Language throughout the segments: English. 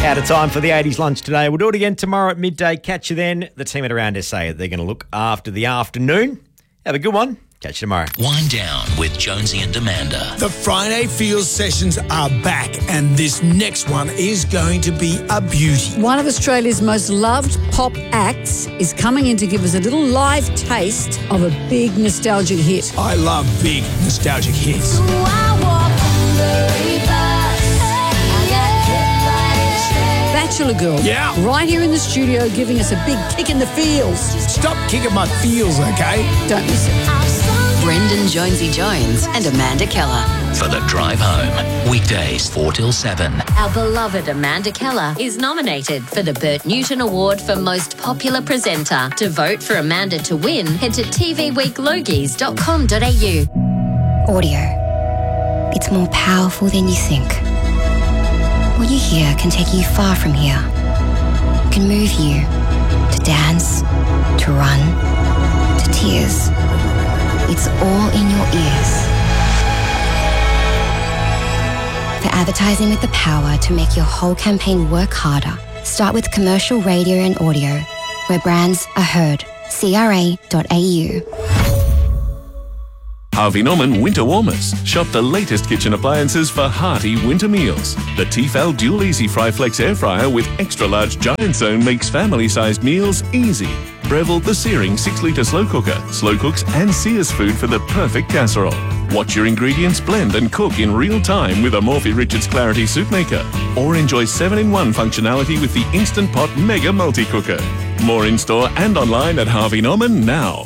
Out of time for the 80s lunch today. We'll do it again tomorrow at midday. Catch you then. The team at Around SA, they're going to look after the afternoon. Have a good one. Catch you tomorrow. Wind down with Jonesy and Amanda. The Friday Feels sessions are back, and this next one is going to be a beauty. One of Australia's most loved pop acts is coming in to give us a little live taste of a big nostalgic hit. I love big nostalgic hits. Bachelor Girl. Yeah. Right here in the studio giving us a big kick in the feels. Stop kicking my feels, okay? Don't miss it. Brendan Jonesy Jones and Amanda Keller. For the drive home. Weekdays 4 till 7. Our beloved Amanda Keller is nominated for the Bert Newton Award for Most Popular Presenter. To vote for Amanda to win, head to tvweeklogies.com.au. Audio. It's more powerful than you think. What you hear can take you far from here. It can move you to dance, to run, to tears. It's all in your ears. For advertising with the power to make your whole campaign work harder, start with commercial radio and audio, where brands are heard. CRA.au. Harvey Norman Winter Warmers. Shop the latest kitchen appliances for hearty winter meals. The Tefal Dual Easy Fry Flex Air Fryer with extra large giant zone makes family-sized meals easy. Breville the Searing 6-litre slow cooker. Slow cooks and sears food for the perfect casserole. Watch your ingredients blend and cook in real time with a Morphy Richards Clarity Soup Maker. Or enjoy 7-in-1 functionality with the Instant Pot Mega Multi-Cooker. More in-store and online at Harvey Norman now.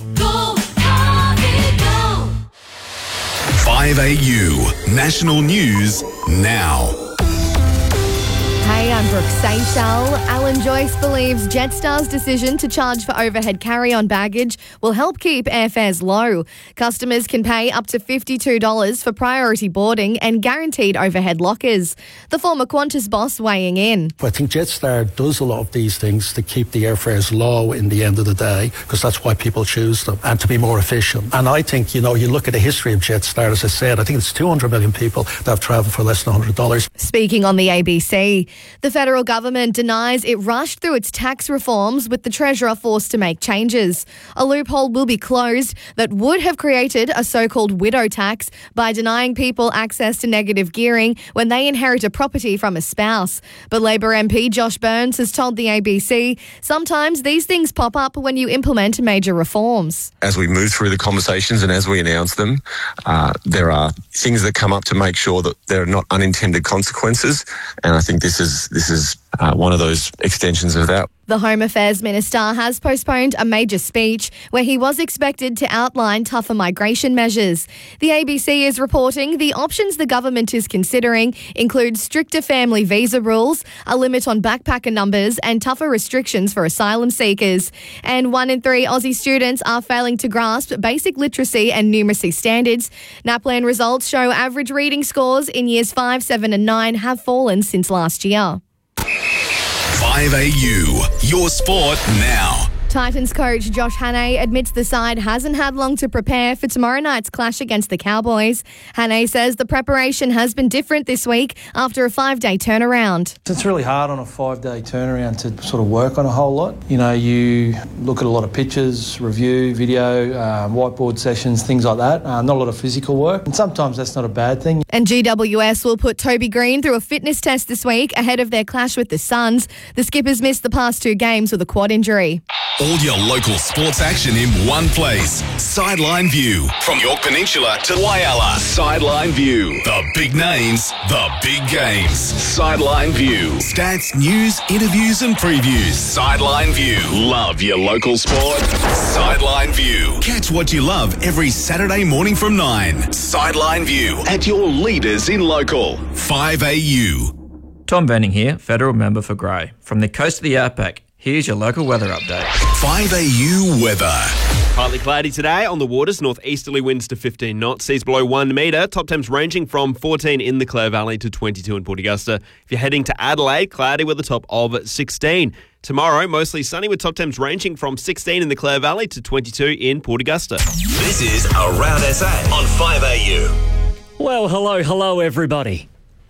5AU. National News now. Hey, I'm Brooke Seychelles. Alan Joyce believes Jetstar's decision to charge for overhead carry-on baggage will help keep airfares low. Customers can pay up to $52 for priority boarding and guaranteed overhead lockers. The former Qantas boss weighing in. I think Jetstar does a lot of these things to keep the airfares low in the end of the day, because that's why people choose them, and to be more efficient. And I think, you look at the history of Jetstar, as I said, I think it's 200 million people that have travelled for less than $100. Speaking on the ABC, the federal government denies it rushed through its tax reforms, with the Treasurer forced to make changes. A loophole will be closed that would have created a so-called widow tax by denying people access to negative gearing when they inherit a property from a spouse. But Labor MP Josh Burns has told the ABC sometimes these things pop up when you implement major reforms. As we move through the conversations and as we announce them, there are things that come up to make sure that there are not unintended consequences, and I think this is one of those extensions of that. The Home Affairs Minister has postponed a major speech where he was expected to outline tougher migration measures. The ABC is reporting the options the government is considering include stricter family visa rules, a limit on backpacker numbers and tougher restrictions for asylum seekers. And 1 in 3 Aussie students are failing to grasp basic literacy and numeracy standards. NAPLAN results show average reading scores in years 5, 7 and 9 have fallen since last year. 5AU, your sport now. Titans coach Josh Hannay admits the side hasn't had long to prepare for tomorrow night's clash against the Cowboys. Hannay says the preparation has been different this week after a 5-day turnaround. It's really hard on a 5-day turnaround to sort of work on a whole lot. You look at a lot of pictures, review, video, whiteboard sessions, things like that. Not a lot of physical work, and sometimes that's not a bad thing. And GWS will put Toby Green through a fitness test this week ahead of their clash with the Suns. The Skippers missed the past 2 games with a quad injury. All your local sports action in one place. Sideline View. From York Peninsula to Whyalla. Sideline View. The big names, the big games. Sideline View. Stats, news, interviews and previews. Sideline View. Love your local sport. Sideline View. Catch what you love every Saturday morning from 9. Sideline View. At your leaders in local. 5AU. Tom Benning here, Federal Member for Grey. From the coast of the Outback, here's your local weather update. 5AU weather. Partly cloudy today on the waters, northeasterly winds to 15 knots, seas below 1 metre, top temps ranging from 14 in the Clare Valley to 22 in Port Augusta. If you're heading to Adelaide, cloudy with a top of 16. Tomorrow, mostly sunny with top temps ranging from 16 in the Clare Valley to 22 in Port Augusta. This is Around SA on 5AU. Well, hello everybody.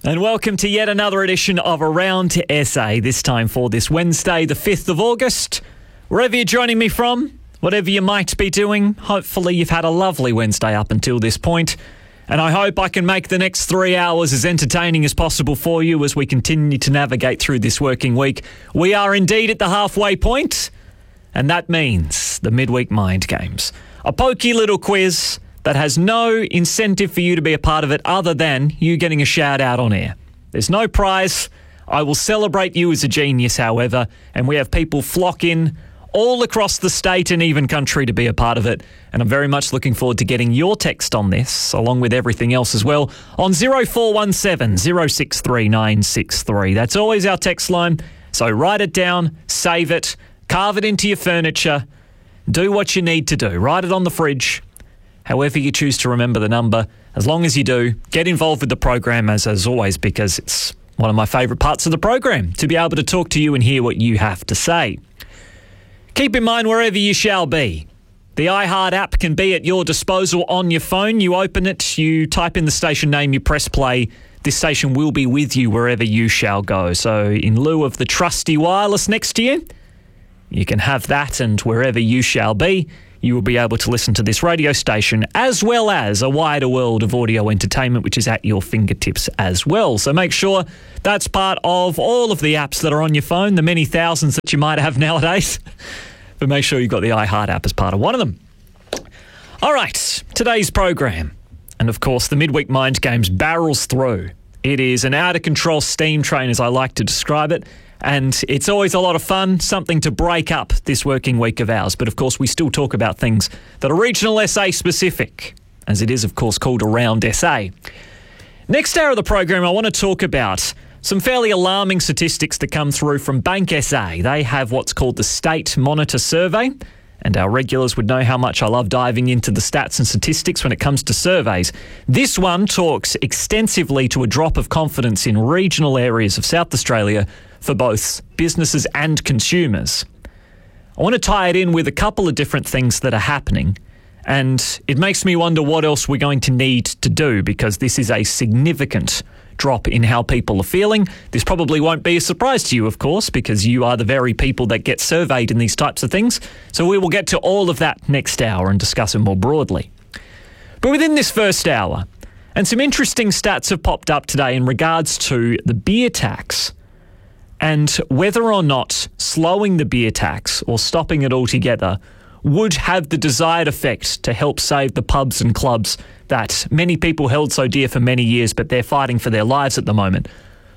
And welcome to yet another edition of Around SA, this time for this Wednesday, the 5th of August. Wherever you're joining me from, whatever you might be doing, hopefully you've had a lovely Wednesday up until this point. And I hope I can make the next 3 hours as entertaining as possible for you as we continue to navigate through this working week. We are indeed at the halfway point, and that means the Midweek Mind Games. A pokey little quiz that has no incentive for you to be a part of it other than you getting a shout out on air. There's no prize. I will celebrate you as a genius, however, and we have people flock in all across the state and even country to be a part of it. And I'm very much looking forward to getting your text on this, along with everything else as well, on 0417 063 963. That's always our text line. So write it down, save it, carve it into your furniture, do what you need to do. Write it on the fridge. However you choose to remember the number, as long as you do, get involved with the program as always, because it's one of my favourite parts of the program, to be able to talk to you and hear what you have to say. Keep in mind, wherever you shall be, the iHeart app can be at your disposal on your phone. You open it, you type in the station name, you press play. This station will be with you wherever you shall go. So in lieu of the trusty wireless next to you, you can have that, and wherever you shall be, you will be able to listen to this radio station as well as a wider world of audio entertainment, which is at your fingertips as well. So make sure that's part of all of the apps that are on your phone, the many thousands that you might have nowadays. But make sure you've got the iHeart app as part of one of them. All right, today's program. And of course, the Midweek Mind Games barrels through. It is an out-of-control steam train, as I like to describe it. And it's always a lot of fun, something to break up this working week of ours. But of course, we still talk about things that are regional SA specific, as it is, of course, called Around SA. Next hour of the program, I want to talk about some fairly alarming statistics that come through from Bank SA. They have what's called the State Monitor Survey. And our regulars would know how much I love diving into the stats and statistics when it comes to surveys. This one talks extensively to a drop of confidence in regional areas of South Australia for both businesses and consumers. I want to tie it in with a couple of different things that are happening, and it makes me wonder what else we're going to need to do, because this is a significant drop in how people are feeling. This probably won't be a surprise to you, of course, because you are the very people that get surveyed in these types of things. So we will get to all of that next hour and discuss it more broadly. But within this first hour, and some interesting stats have popped up today in regards to the beer tax and whether or not slowing the beer tax or stopping it altogether would have the desired effect to help save the pubs and clubs that many people held so dear for many years, but they're fighting for their lives at the moment.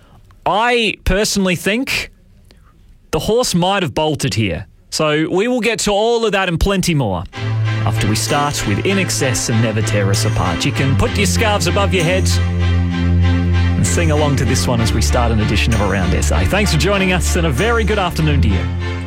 I personally think the horse might have bolted here. So we will get to all of that and plenty more after we start with In Excess and Never Tear Us Apart. You can put your scarves above your head and sing along to this one as we start an edition of Around SA. Thanks for joining us, and a very good afternoon to you.